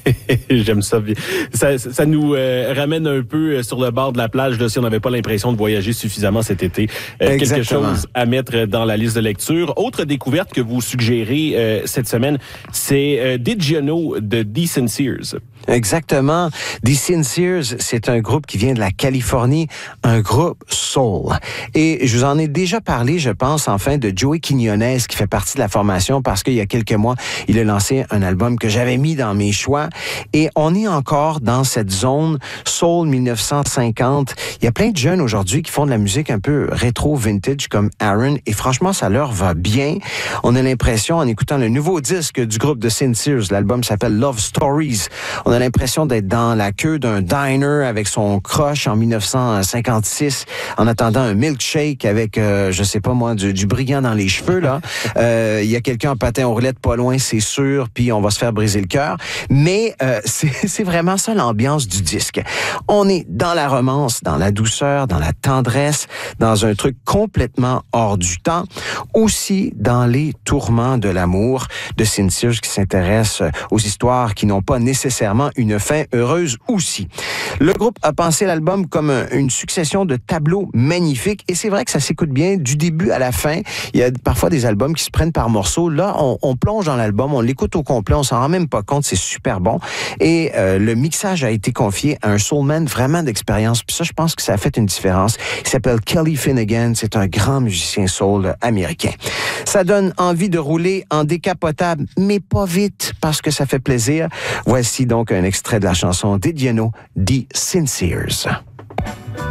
J'aime ça. Ça nous ramène un peu sur le bord de la plage là, si on n'avait pas l'impression de voyager suffisamment cet été. Quelque chose à mettre dans la liste de lecture. Autre découverte que vous suggérez cette semaine, c'est Did You Know de The Sincers. Exactement. The Sincers, c'est un groupe qui vient de la Californie, un groupe soul. Et je vous en ai déjà parlé, je pense, enfin, de Joey Quiñones, qui fait partie de la formation, parce qu'il y a quelques mois, il a lancé un album que j'avais mis dans mes choix. Et on est encore dans cette zone soul 1950. Il y a plein de jeunes aujourd'hui qui font de la musique un peu rétro vintage comme Aaron, et franchement, ça leur va bien. On a l'impression, en écoutant le nouveau disque du groupe The Sincers, l'album s'appelle Love Stories, on a l'impression d'être dans la queue d'un diner avec son crush en 1956, en attendant un milkshake avec, je sais pas moi, du brillant dans les cheveux, là. Il y a quelqu'un en patin aux roulettes pas loin, c'est sûr, puis on va se faire briser le cœur. Mais c'est vraiment ça l'ambiance du disque. On est dans la romance, dans la douceur, dans la tendresse, dans un truc complètement hors du temps, aussi dans les tourments de l'amour de Sincers qui s'intéresse aux histoires qui n'ont pas nécessairement une fin heureuse aussi. Le groupe a pensé l'album comme une succession de tableaux magnifiques, et c'est vrai que ça s'écoute bien du début à la fin. Il y a parfois des albums qui se prennent par morceaux. Là, on plonge dans l'album, on l'écoute au complet, on s'en rend même pas compte, c'est super bon. Et le mixage a été confié à un soulman vraiment d'expérience. Puis ça, je pense que ça a fait une différence. Il s'appelle Kelly Finnegan, c'est un grand musicien soul américain. Ça donne envie de rouler en décapotable, mais pas vite, parce que ça fait plaisir. Voici donc un extrait de la chanson Did You Know, The Sincers.